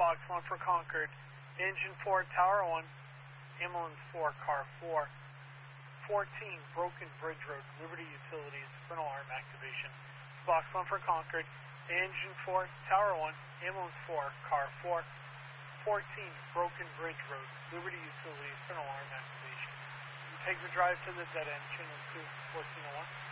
Box 1 for Concord. Engine 4, Tower 1. Ambulance 4, Car 4. 14, Broken Bridge Road, Liberty Utilities, frontal arm activation. Box 1 for Concord. Engine 4, Tower 1. Ambulance 4, Car 4. 14, Broken Bridge Road, Liberty Utilities, frontal arm activation. Integra Drive to the dead end, channel 2, 1401.